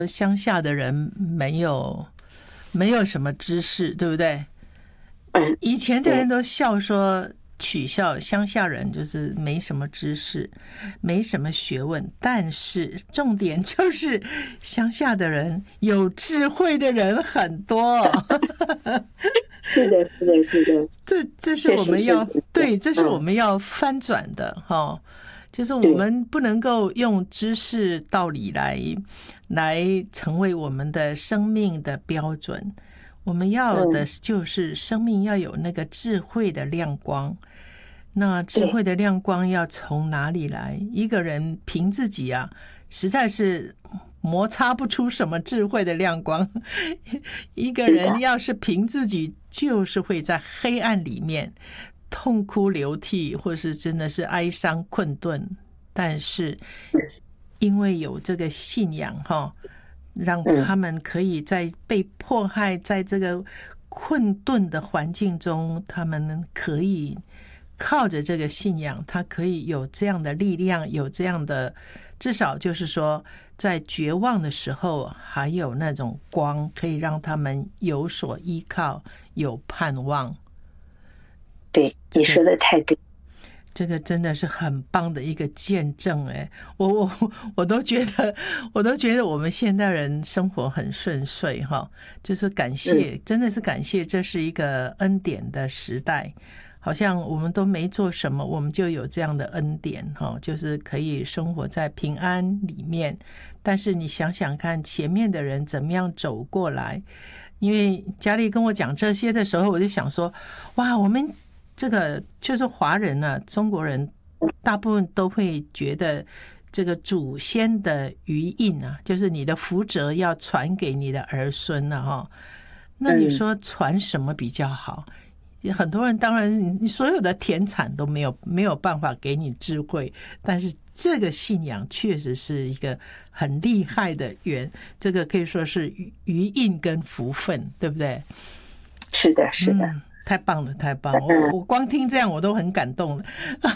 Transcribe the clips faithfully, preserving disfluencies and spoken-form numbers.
乡下的人没有没有什么知识，对不对？以前的人都笑说取笑乡下人就是没什么知识，没什么学问，但是重点就是乡下的人有智慧的人很多。 是的，是的，是的， 这这是我们要对，这是我们要翻转的哈。就是我们不能够用知识道理来来成为我们的生命的标准，我们要的就是生命要有那个智慧的亮光。那智慧的亮光要从哪里来？一个人凭自己啊，实在是摩擦不出什么智慧的亮光。一个人要是凭自己，就是会在黑暗里面痛哭流涕，或是真的是哀伤困顿。但是因为有这个信仰哈，让他们可以在被迫害，在这个困顿的环境中，他们可以靠着这个信仰，他可以有这样的力量，有这样的，至少就是说在绝望的时候还有那种光，可以让他们有所依靠，有盼望。 对，你说的太对， 这个真的是很棒的一个见证哎，我我我都觉得，我都觉得我们现代人生活很顺遂哈，就是感谢，真的是感谢，这是一个恩典的时代，好像我们都没做什么，我们就有这样的恩典哈，就是可以生活在平安里面。但是你想想看，前面的人怎么样走过来？因为佳丽跟我讲这些的时候，我就想说，哇，我们这个就是华人啊，中国人大部分都会觉得这个祖先的余荫啊，就是你的福泽要传给你的儿孙了哈。那你说传什么比较好？很多人当然，你所有的田产都没有没有办法给你智慧，但是这个信仰确实是一个很厉害的缘，这个可以说是余荫跟福分，对不对？ 是的，是的。 嗯，太棒了，太棒了！我我光听这样我都很感动了。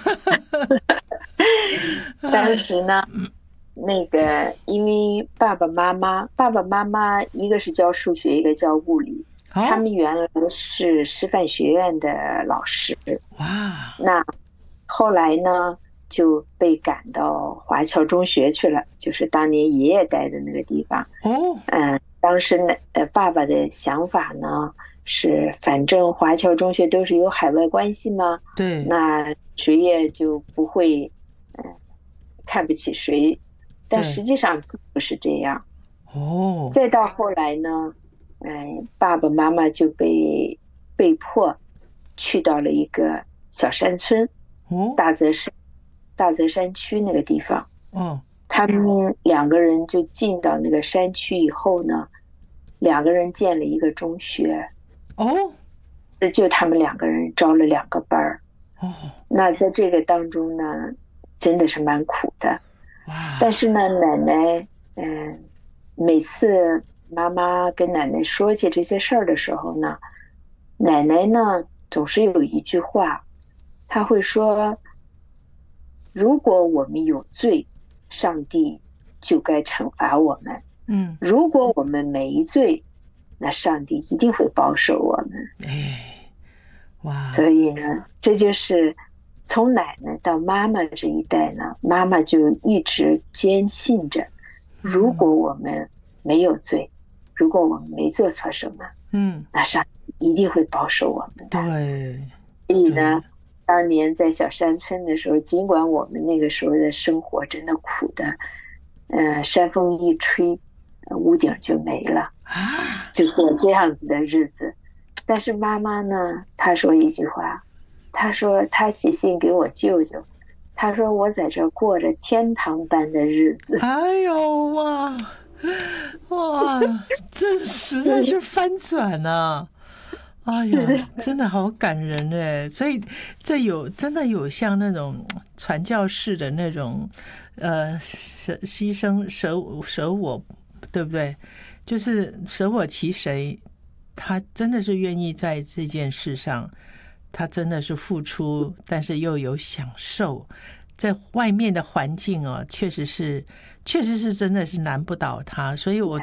当时呢，那个因为爸爸妈妈，爸爸妈妈一个是教数学，一个教物理，哦、他们原来是师范学院的老师。 哇！ 那后来呢，就被赶到华侨中学去了，就是当年爷爷待的那个地方。 哦， 嗯、呃，当时呢，呃，爸爸的想法呢。是，反正华侨中学都是有海外关系嘛， 对， 那谁也就不会，嗯、呃，看不起谁，但实际上不是这样。 哦， 再到后来呢，嗯、呃，爸爸妈妈就被被迫去到了一个小山村， 哦， 大泽山大泽山区那个地方。 哦， 他们两个人就进到那个山区以后呢，两个人建了一个中学。 哦， 就他们两个人招了两个班儿。 哦， 那在这个当中呢，真的是蛮苦的。 哇！ 但是呢，奶奶，嗯、呃，每次妈妈跟奶奶说起这些事儿的时候呢，奶奶呢总是有一句话，她会说：如果我们有罪，上帝就该惩罚我们。 嗯， 如果我们没罪，那上帝一定会保守我们。 哎，哇！ 所以呢，这就是从奶奶到妈妈这一代呢，妈妈就一直坚信着，如果我们没有罪，如果我们没做错什么， 嗯， 那上帝一定会保守我们的。 对。 所以呢，当年在小山村的时候，尽管我们那个时候的生活真的苦的，呃，山风一吹，屋顶就没了。 啊， 就过这样子的日子，但是妈妈呢，她说一句话，她说她写信给我舅舅，她说我在这过着天堂般的日子。 哎呦哇哇，这实在是翻转啊！哎呀，真的好感人哎！所以这有真的有像那种传教士的那种呃舍牺牲舍舍我，对不对？就是舍我其谁，他真的是愿意在这件事上，他真的是付出，但是又有享受。在外面的环境哦，确实是，确实是真的是难不倒他。所以我